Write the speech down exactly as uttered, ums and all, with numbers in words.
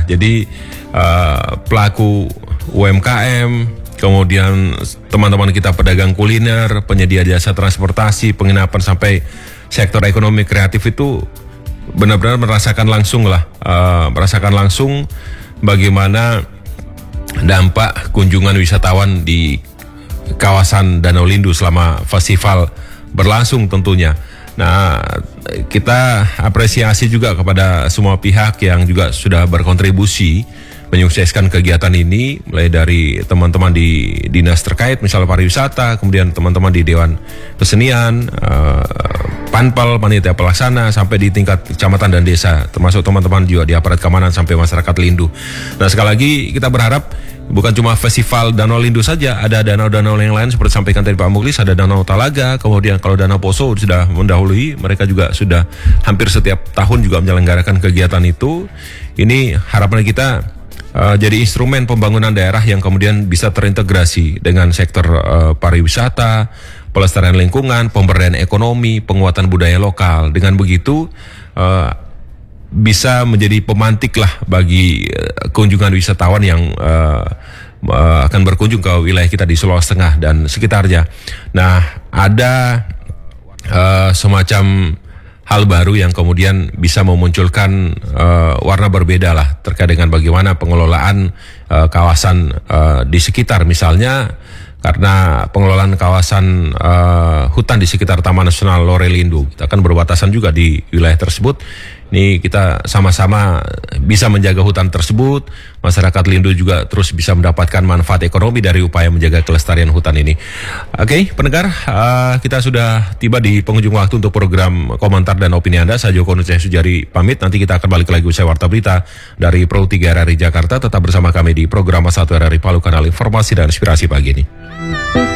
Jadi uh, pelaku U M K M, kemudian teman-teman kita pedagang kuliner, penyedia jasa transportasi, penginapan sampai sektor ekonomi kreatif itu benar-benar merasakan langsung lah, uh, merasakan langsung bagaimana dampak kunjungan wisatawan di kawasan Danau Lindu selama festival berlangsung tentunya. Nah, kita apresiasi juga kepada semua pihak yang juga sudah berkontribusi menyukseskan kegiatan ini, mulai dari teman-teman di dinas terkait, misalnya pariwisata, kemudian teman-teman di Dewan Kesenian, uh, Panpel, panitia pelaksana, sampai di tingkat kecamatan dan desa, termasuk teman-teman juga di aparat keamanan sampai masyarakat Lindu. Nah, sekali lagi kita berharap bukan cuma festival Danau Lindu saja, ada danau-danau yang lain seperti sampaikan tadi Pak Muklis, ada Danau Talaga, kemudian kalau Danau Poso sudah mendahului, mereka juga sudah hampir setiap tahun juga menyelenggarakan kegiatan itu. Ini harapan kita uh, jadi instrumen pembangunan daerah yang kemudian bisa terintegrasi dengan sektor uh, pariwisata, pelestarian lingkungan, pemberdayaan ekonomi, penguatan budaya lokal. Dengan begitu uh, bisa menjadi pemantik lah bagi uh, kunjungan wisatawan yang uh, uh, akan berkunjung ke wilayah kita di Sulawesi Tengah dan sekitarnya. Nah, ada uh, semacam hal baru yang kemudian bisa memunculkan uh, warna berbeda lah terkait dengan bagaimana pengelolaan uh, kawasan uh, di sekitar, misalnya karena pengelolaan kawasan uh, hutan di sekitar Taman Nasional Lore Lindu, kita akan berbatasan juga di wilayah tersebut. Ini kita sama-sama bisa menjaga hutan tersebut, masyarakat Lindu juga terus bisa mendapatkan manfaat ekonomi dari upaya menjaga kelestarian hutan ini. Oke, okay, pendengar, uh, kita sudah tiba di penghujung waktu untuk program komentar dan opini Anda. Saya Joko Nucaya Sujari pamit, nanti kita akan balik lagi usai Warta Berita dari Pro tiga R R I Jakarta. Tetap bersama kami di program satu R R I Palu, kanal informasi dan inspirasi pagi ini.